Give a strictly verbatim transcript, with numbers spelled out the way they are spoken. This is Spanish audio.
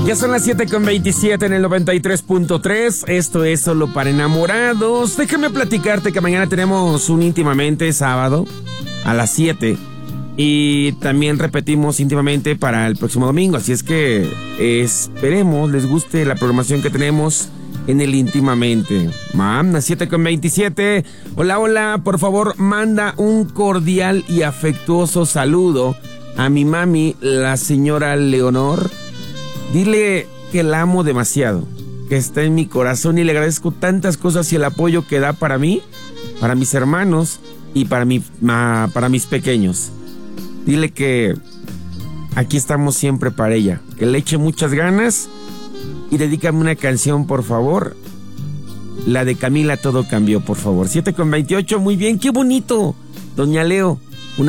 Ya son las siete con veintisiete en el noventa y tres punto tres. Esto es Solo para Enamorados. Déjame platicarte que mañana tenemos un Íntimamente sábado a las siete. Y también repetimos Íntimamente para el próximo domingo. Así es que eh, esperemos les guste la programación que tenemos en el Íntimamente. Mam, las siete con veintisiete. Hola, hola. Por favor, manda un cordial y afectuoso saludo a mi mami, la señora Leonor. Dile que la amo demasiado, que está en mi corazón y le agradezco tantas cosas y el apoyo que da para mí, para mis hermanos y para, mi, para mis pequeños. Dile que aquí estamos siempre para ella, que le eche muchas ganas y dedícame una canción, por favor. La de Camila, Todo Cambió, por favor. siete con veintiocho, muy bien, qué bonito, doña Leo.